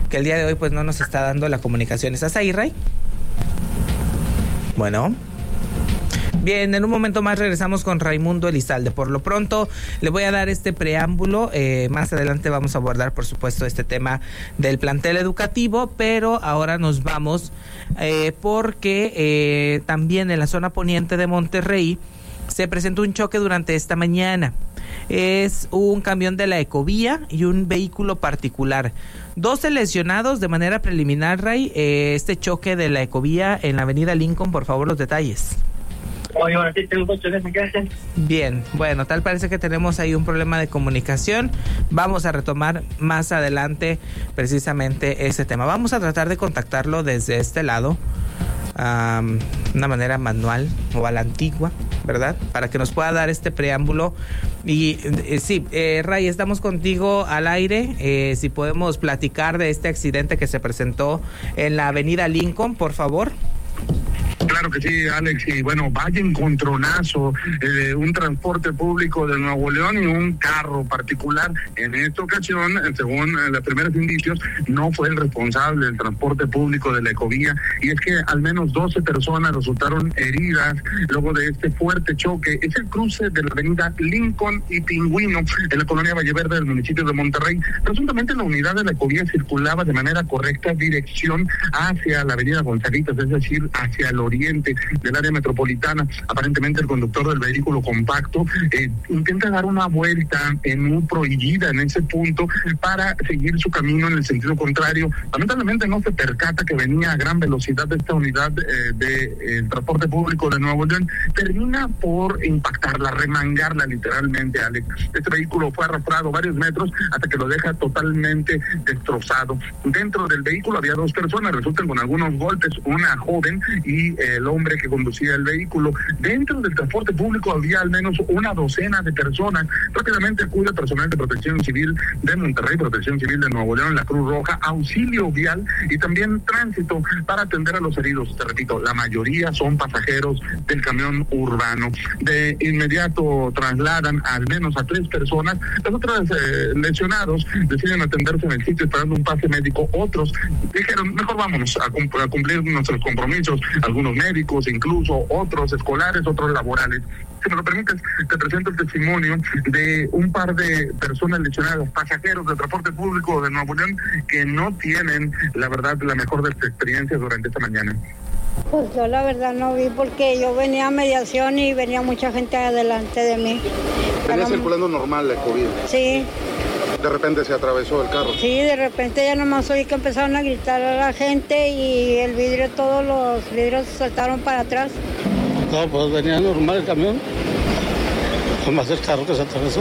que el día de hoy pues no nos está dando la comunicación. ¿Estás ahí, Ray? Bueno. Bien, en un momento más regresamos con Raimundo Elizalde. Por lo pronto le voy a dar este preámbulo. Más adelante vamos a abordar, por supuesto, este tema del plantel educativo, pero ahora nos vamos porque también en la zona poniente de Monterrey se presentó un choque durante esta mañana. Es un camión de la Ecovía y un vehículo particular. 12 lesionados de manera preliminar, Ray. Este choque de la Ecovía en la avenida Lincoln, por favor, los detalles. Bien, bueno, tal parece que tenemos ahí un problema de comunicación. Vamos a retomar más adelante precisamente ese tema. Vamos a tratar de contactarlo desde este lado, una manera manual o a la antigua, ¿verdad? Para que nos pueda dar este preámbulo. Y sí, Ray, estamos contigo al aire. Si podemos platicar de este accidente que se presentó en la avenida Lincoln, por favor. Claro que sí, Alex, y bueno, vaya encontronazo, un transporte público de Nuevo León y un carro particular. En esta ocasión, según los primeros indicios, no fue el responsable del transporte público de la Ecovía, y es que al menos 12 personas resultaron heridas luego de este fuerte choque. Es el cruce de la avenida Lincoln y Pingüino, en la colonia Valleverde del municipio de Monterrey. Presuntamente la unidad de la Ecovía circulaba de manera correcta dirección hacia la avenida Gonzalitos, es decir, hacia el oriente del área metropolitana. Aparentemente el conductor del vehículo compacto intenta dar una vuelta muy prohibida en ese punto para seguir su camino en el sentido contrario. Lamentablemente no se percata que venía a gran velocidad de esta unidad de transporte público de Nuevo León. Termina por impactarla, remangarla literalmente, Alex. Este vehículo fue arrastrado varios metros hasta que lo deja totalmente destrozado. Dentro del vehículo había 2 personas, resultan con algunos golpes, una joven y el hombre que conducía el vehículo. Dentro del transporte público había al menos una docena de personas. Rápidamente acude personal de Protección Civil de Monterrey, Protección Civil de Nuevo León, la Cruz Roja, Auxilio Vial y también Tránsito para atender a los heridos. Te repito, la mayoría son pasajeros del camión urbano. De inmediato trasladan al menos a 3 personas. Los otros lesionados deciden atenderse en el sitio esperando un pase médico. Otros dijeron, mejor vámonos a cumplir nuestros compromisos, algunos médicos, incluso otros escolares, otros laborales. Si me lo permites, te presento el testimonio de un par de personas lesionadas, pasajeros de transporte público de Nuevo León, que no tienen, la verdad, la mejor de sus experiencias durante esta mañana. Pues yo la verdad no vi, porque yo venía a mediación y venía mucha gente adelante de mí. ¿Venía circulando normal la Ecovía? Sí. ¿De repente se atravesó el carro? Sí, de repente ya nomás oí que empezaron a gritar a la gente y el vidrio, todos los vidrios saltaron para atrás. No, pues venía normal el camión, nomás el carro que se atravesó.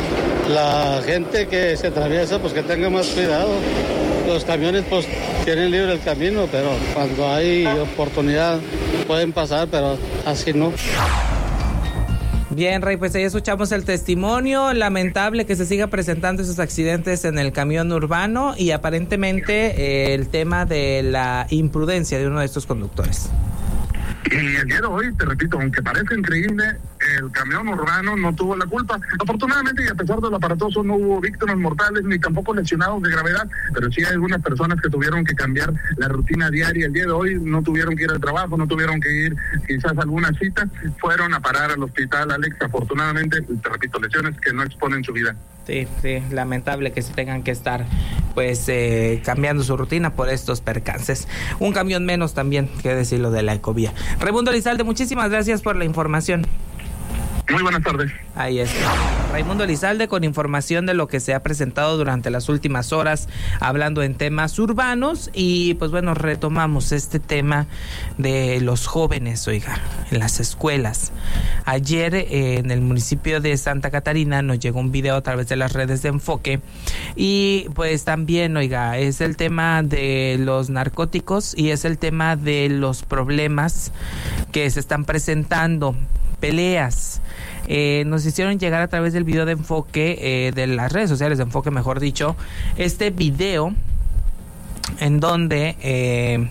La gente que se atraviesa, pues que tenga más cuidado. Los camiones pues tienen libre el camino, pero cuando hay oportunidad pueden pasar, pero así no. Bien, Ray, pues ahí escuchamos el testimonio. Lamentable que se siga presentando esos accidentes en el camión urbano y aparentemente el tema de la imprudencia de uno de estos conductores. Y el día de hoy, te repito, aunque parece increíble, el camión urbano no tuvo la culpa. Afortunadamente, y a pesar de lo aparatoso, no hubo víctimas mortales ni tampoco lesionados de gravedad, pero sí hay algunas personas que tuvieron que cambiar la rutina diaria. El día de hoy no tuvieron que ir al trabajo, no tuvieron que ir quizás a alguna cita, fueron a parar al hospital, Alex. Afortunadamente, te repito, lesiones que no exponen su vida. Sí, lamentable que se tengan que estar pues cambiando su rutina por estos percances. Un camión menos también, que decirlo de la Ecovía. Raimundo Elizalde, muchísimas gracias por la información. Muy buenas tardes. Ahí está. Raimundo Elizalde con información de lo que se ha presentado durante las últimas horas, hablando en temas urbanos. Y pues bueno, retomamos este tema de los jóvenes, oiga, en las escuelas. Ayer en el municipio de Santa Catarina nos llegó un video a través de las redes de Enfoque. Y pues también, oiga, es el tema de los narcóticos y es el tema de los problemas que se están presentando. Peleas. Nos hicieron llegar a través del video de Enfoque, de las redes sociales de Enfoque, mejor dicho, este video en donde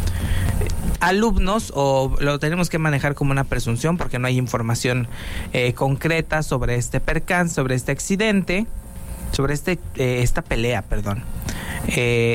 alumnos, o lo tenemos que manejar como una presunción porque no hay información concreta sobre este percance, sobre este accidente, sobre esta pelea, perdón.